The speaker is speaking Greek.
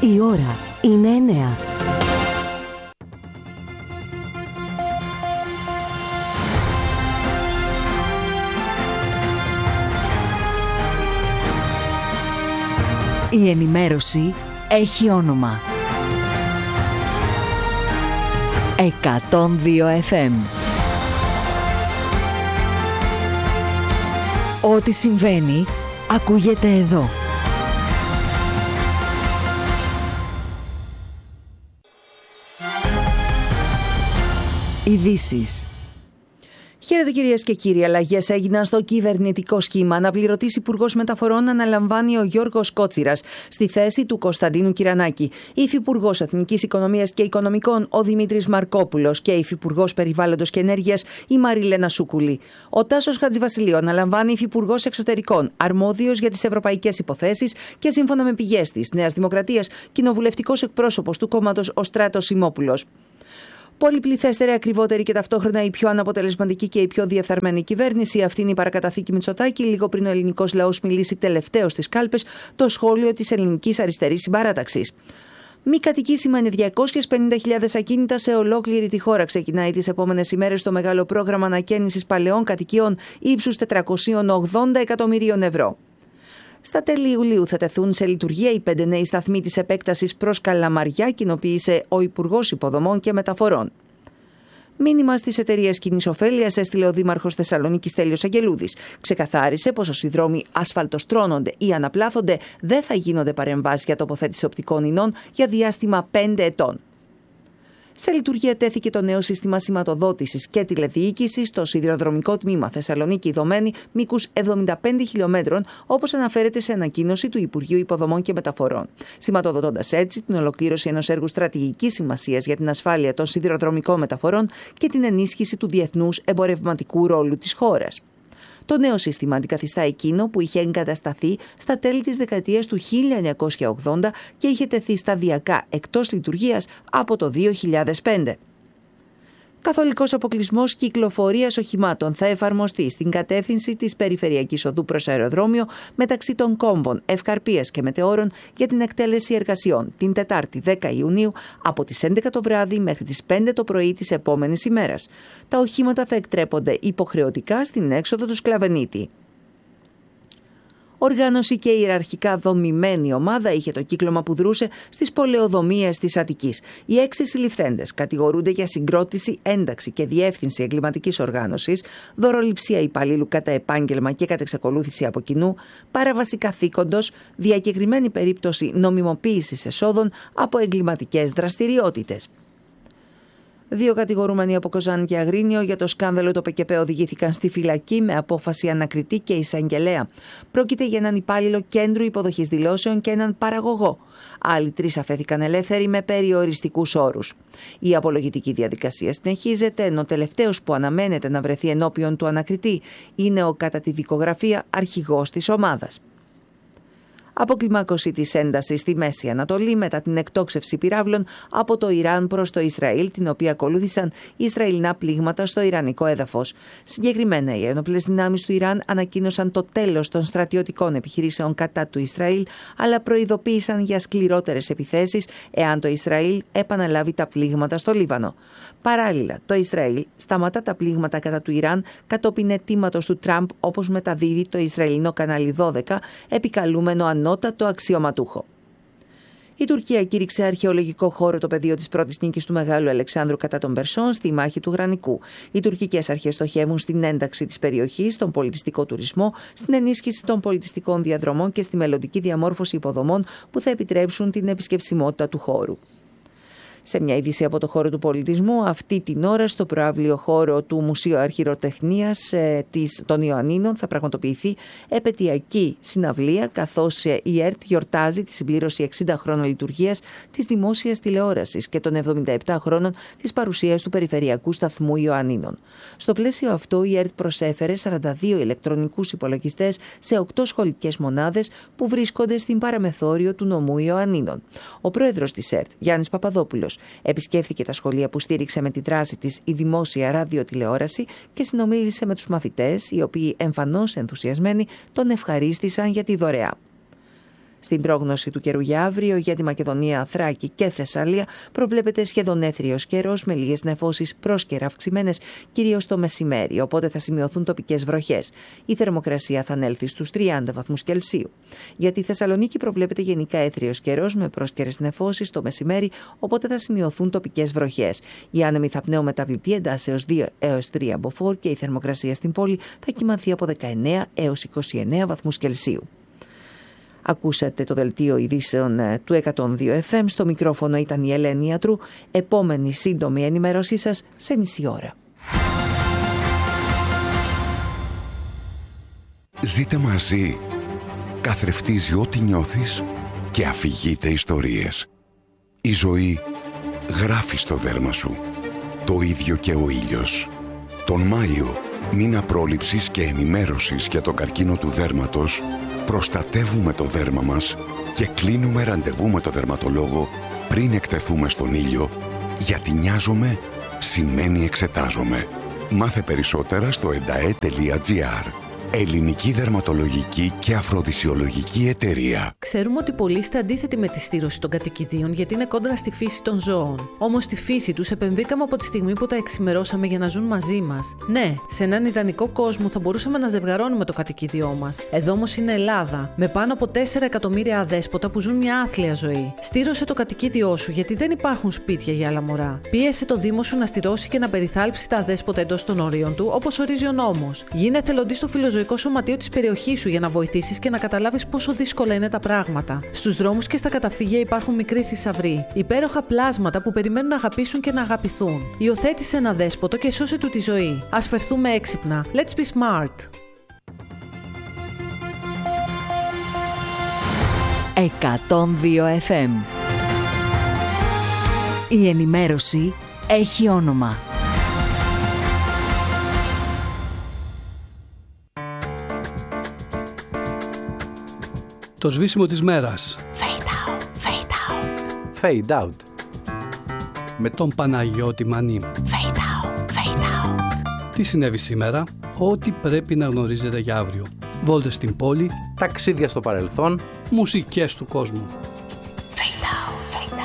Η ώρα είναι 9. Η ενημέρωση έχει όνομα. 102 FM. Ό,τι συμβαίνει, ακούγεται εδώ. Ειδήσεις. Χαίρετε κυρίες και κύριοι. Αλλαγές έγιναν στο κυβερνητικό σχήμα. Αναπληρωτής Υπουργός Μεταφορών αναλαμβάνει ο Γιώργος Κότσιρας στη θέση του Κωνσταντίνου Κυρανάκη. Υφυπουργός Εθνικής Οικονομίας και Οικονομικών ο Δημήτρης Μαρκόπουλος και Υφυπουργός Περιβάλλοντος και Ενέργειας η Μαριλένα Σούκουλη. Ο Τάσος Χατζηβασιλείου αναλαμβάνει Υφυπουργός Εξωτερικών, αρμόδιος για τις ευρωπαϊκές υποθέσεις και σύμφωνα με πηγές της Νέας Δημοκρατίας, κοινοβουλευτικός εκπρόσωπος του κόμματος ο Στράτος Σιμόπουλος. Πολυπληθέστερη, ακριβότερη και ταυτόχρονα η πιο αναποτελεσματική και η πιο διεφθαρμένη κυβέρνηση. Αυτή είναι η παρακαταθήκη Μητσοτάκη, λίγο πριν ο ελληνικός λαός μιλήσει τελευταίος στις κάλπες, το σχόλιο της ελληνικής αριστερής συμπαράταξης. Μη κατοική σημαίνει 250.000 ακίνητα σε ολόκληρη τη χώρα. Ξεκινάει τις επόμενες ημέρες το μεγάλο πρόγραμμα ανακαίνησης παλαιών κατοικιών ύψους 480 εκατομμυρίων ευρώ. Στα τέλη Ιουλίου θα τεθούν σε λειτουργία οι 5 νέοι σταθμοί της επέκτασης προς Καλαμαριά, κοινοποίησε ο Υπουργός Υποδομών και Μεταφορών. Μήνυμα στις εταιρείες κοινής ωφέλειας έστειλε ο Δήμαρχος Θεσσαλονίκης Στέλιος Αγγελούδης. Ξεκαθάρισε πως όσοι δρόμοι ασφαλτοστρώνονται ή αναπλάθονται δεν θα γίνονται παρεμβάσεις για τοποθέτηση οπτικών ινών για διάστημα 5 ετών. Σε λειτουργία τέθηκε το νέο σύστημα σηματοδότησης και τηλεδιοίκησης στο σιδηροδρομικό τμήμα Θεσσαλονίκη-Ιδωμένη μήκους 75 χιλιόμετρων, όπως αναφέρεται σε ανακοίνωση του Υπουργείου Υποδομών και Μεταφορών, σηματοδοτώντας έτσι την ολοκλήρωση ενός έργου στρατηγικής σημασίας για την ασφάλεια των σιδηροδρομικών μεταφορών και την ενίσχυση του διεθνούς εμπορευματικού ρόλου της χώρας. Το νέο σύστημα αντικαθιστά εκείνο που είχε εγκατασταθεί στα τέλη της δεκαετίας του 1980 και είχε τεθεί σταδιακά εκτός λειτουργίας από το 2005. Καθολικός αποκλεισμός κυκλοφορίας οχημάτων θα εφαρμοστεί στην κατεύθυνση της περιφερειακής οδού προς αεροδρόμιο μεταξύ των κόμβων Ευκαρπίας και Μετεώρων για την εκτέλεση εργασιών την Τετάρτη 10 Ιουνίου από τις 11 το βράδυ μέχρι τις 5 το πρωί της επόμενης ημέρας. Τα οχήματα θα εκτρέπονται υποχρεωτικά στην έξοδο του Σκλαβενίτη. Οργάνωση και ιεραρχικά δομημένη ομάδα είχε το κύκλωμα που δρούσε στις πολεοδομίες της Αττικής. Οι 6 συλληφθέντες κατηγορούνται για συγκρότηση, ένταξη και διεύθυνση εγκληματικής οργάνωσης, δωροληψία υπαλλήλου κατά επάγγελμα και κατά εξακολούθηση από κοινού, παράβαση καθήκοντος, διακεκριμένη περίπτωση νομιμοποίησης εσόδων από εγκληματικές δραστηριότητες. 2 κατηγορούμενοι από Κοζάνη και Αγρίνιο για το σκάνδαλο το ΠΚΠ οδηγήθηκαν στη φυλακή με απόφαση ανακριτή και εισαγγελέα. Πρόκειται για έναν υπάλληλο κέντρου υποδοχής δηλώσεων και έναν παραγωγό. Άλλοι 3 αφέθηκαν ελεύθεροι με περιοριστικούς όρους. Η απολογητική διαδικασία συνεχίζεται, ενώ τελευταίος που αναμένεται να βρεθεί ενώπιον του ανακριτή είναι ο κατά τη δικογραφία αρχηγός της ομάδας. Αποκλιμάκωση της έντασης στη Μέση Ανατολή μετά την εκτόξευση πυράβλων από το Ιράν προς το Ισραήλ, την οποία ακολούθησαν Ισραηλινά πλήγματα στο ιρανικό έδαφος. Συγκεκριμένα, οι ένοπλες δυνάμεις του Ιράν ανακοίνωσαν το τέλος των στρατιωτικών επιχειρήσεων κατά του Ισραήλ, αλλά προειδοποίησαν για σκληρότερες επιθέσεις εάν το Ισραήλ επαναλάβει τα πλήγματα στο Λίβανο. Παράλληλα, το Ισραήλ σταματά τα πλήγματα κατά του Ιράν κατόπιν αιτήματος του Τραμπ, όπως μεταδίδει το Ισραηλινό κανάλι 12, επικαλούμενο ανώτατο αξιωματούχο. Η Τουρκία κήρυξε αρχαιολογικό χώρο το πεδίο της πρώτης νίκης του Μεγάλου Αλεξάνδρου κατά των Περσών στη μάχη του Γρανικού. Οι τουρκικές αρχές στοχεύουν στην ένταξη της περιοχής, στον πολιτιστικό τουρισμό, στην ενίσχυση των πολιτιστικών διαδρομών και στη μελλοντική διαμόρφωση υποδομών που θα επιτρέψουν την επισκεψιμότητα του χώρου. Σε μια είδηση από το χώρο του πολιτισμού, αυτή την ώρα στο προαύλιο χώρο του Μουσείου Αρχιεροτεχνίας των Ιωαννίνων θα πραγματοποιηθεί επετειακή συναυλία, καθώς η ΕΡΤ γιορτάζει τη συμπλήρωση 60 χρόνων λειτουργίας της δημόσιας τηλεόρασης και των 77 χρόνων της παρουσίας του Περιφερειακού Σταθμού Ιωαννίνων. Στο πλαίσιο αυτό, η ΕΡΤ προσέφερε 42 ηλεκτρονικούς υπολογιστές σε 8 σχολικές μονάδες που βρίσκονται στην παραμεθόριο του νομού Ιωαννίνων. Ο πρόεδρος της ΕΡΤ, Γιάννης Παπαδόπουλος, επισκέφθηκε τα σχολεία που στήριξε με τη δράση της η δημόσια ραδιοτηλεόραση και συνομίλησε με τους μαθητές, οι οποίοι εμφανώς ενθουσιασμένοι τον ευχαρίστησαν για τη δωρεά. Στην πρόγνωση του καιρού για αύριο για τη Μακεδονία, Θράκη και Θεσσαλία προβλέπεται σχεδόν έθριος καιρός με λίγες νεφώσεις πρόσκαιρα αυξημένες κυρίως το μεσημέρι, οπότε θα σημειωθούν τοπικές βροχές. Η θερμοκρασία θα ανέλθει στους 30 βαθμούς Κελσίου. Για τη Θεσσαλονίκη προβλέπεται γενικά έθριος καιρός με πρόσκαιρες νεφώσεις το μεσημέρι, οπότε θα σημειωθούν τοπικές βροχές. Οι άνεμοι θα πνέουν μεταβλητή εντάσεως 2 έως 3 μποφόρ και η θερμοκρασία στην πόλη θα κυμανθεί από 19 έως 29 βαθμούς Κελσίου. Ακούσατε το δελτίο ειδήσεων του 102 FM. Στο μικρόφωνο ήταν η Ελένη Ιατρού. Επόμενη σύντομη ενημέρωσή σας σε μισή ώρα. Ζείτε μαζί. Καθρεφτίζει ό,τι νιώθεις και αφηγείται ιστορίες. Η ζωή γράφει στο δέρμα σου. Το ίδιο και ο ήλιος. Τον Μάιο, μήνα πρόληψης και ενημέρωσης για τον καρκίνο του δέρματος, προστατεύουμε το δέρμα μας και κλείνουμε ραντεβού με το δερματολόγο πριν εκτεθούμε στον ήλιο, γιατί νοιάζομαι σημαίνει εξετάζομαι. Μάθε περισσότερα στο endae.gr. Ελληνική Δερματολογική και Αφροδισιολογική Εταιρεία. Ξέρουμε ότι πολλοί είστε αντίθετοι με τη στήρωση των κατοικιδίων γιατί είναι κόντρα στη φύση των ζώων. Όμως στη φύση τους επενδύκαμε από τη στιγμή που τα εξημερώσαμε για να ζουν μαζί μας. Ναι, σε έναν ιδανικό κόσμο θα μπορούσαμε να ζευγαρώνουμε το κατοικίδιό μας. Εδώ όμως είναι Ελλάδα, με πάνω από 4 εκατομμύρια αδέσποτα που ζουν μια άθλια ζωή. Στήρωσε το κατοικίδιό σου γιατί δεν υπάρχουν σπίτια για άλλα μωρά. Πίεσε το Δήμο σου να στηρώσει και να περιθάλψει τα αδέσποτα εντός των ορίων του, όπως ορίζει ο νόμος. Γίνε εθελοντής στο φιλοζωικό σωματείο της περιοχής σου για να βοηθήσεις και να καταλάβεις πόσο δύσκολα είναι τα πράγματα. Στους δρόμους και στα καταφύγια υπάρχουν μικροί θησαυροί, υπέροχα πλάσματα που περιμένουν να αγαπήσουν και να αγαπηθούν. Υιοθέτησε ένα δέσποτο και σώσε του τη ζωή. Ας φερθούμε έξυπνα. Let's be smart. 102 FM. Η ενημέρωση έχει όνομα. Το σβήσιμο της μέρας. Fade out, fade out. Fade out. Με τον Παναγιώτη Μανή. Fade out, fade out. Τι συνέβη σήμερα? Ό,τι πρέπει να γνωρίζετε για αύριο. Βόλτες στην πόλη. Ταξίδια στο παρελθόν. Μουσικές του κόσμου.